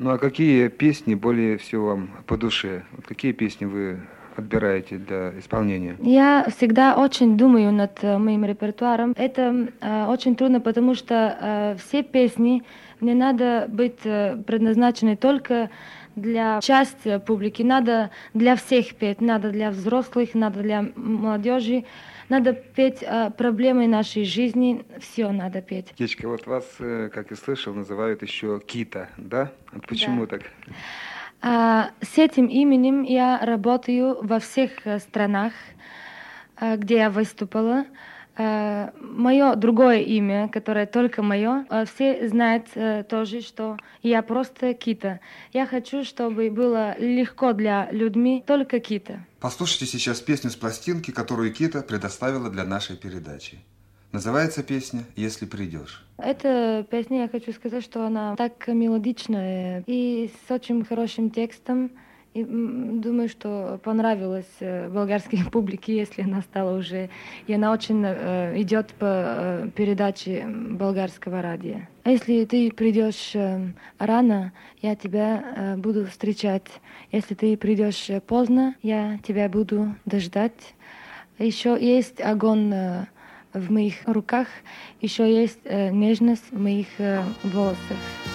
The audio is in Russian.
Ну а какие песни более всего вам по душе? Вот какие песни вы отбираете для исполнения? Я всегда очень думаю над моим репертуаром. Это очень трудно, потому что все песни не надо быть предназначены только для части публики. Надо для всех петь, надо для взрослых, надо для молодежи. Надо петь проблемы нашей жизни, все надо петь. Птичка, вот вас, как я слышал, называют еще Кита, да? Вот почему Да. так? С этим именем я работаю во всех странах, где я выступала. Мое другое имя, которое только мое, все знают тоже, что я просто Кита. Я хочу, чтобы было легко для людьми только Кита. Послушайте сейчас песню с пластинки, которую Кита предоставила для нашей передачи. Называется песня «Если придешь». Эта песня, я хочу сказать, что она так мелодичная и с очень хорошим текстом. И думаю, что понравилась болгарской публике, если она стала уже. И она очень идет по передаче болгарского радио. А если ты придешь рано, я тебя буду встречать. Если ты придешь поздно, я тебя буду дождать. Еще есть огонь в моих руках, еще есть нежность в моих волосах.